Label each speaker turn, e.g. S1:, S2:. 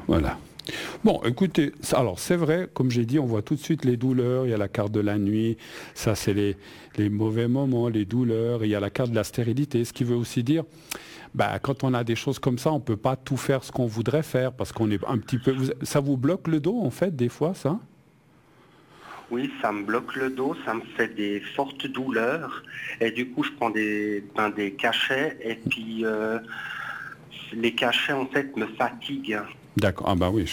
S1: Voilà. Bon, écoutez, alors c'est vrai, comme j'ai dit, on voit tout de suite les douleurs, il y a la carte de la nuit, ça c'est les mauvais moments, les douleurs, il y a la carte de la stérilité, ce qui veut aussi dire, bah, quand on a des choses comme ça, on ne peut pas tout faire ce qu'on voudrait faire, parce qu'on est un petit peu... Ça vous bloque le dos, en fait, des fois, ça?
S2: Oui, ça me bloque le dos, ça me fait des fortes douleurs. Et du coup, je prends des cachets. Et puis, les cachets, en fait, me fatiguent.
S1: D'accord, ah bah oui,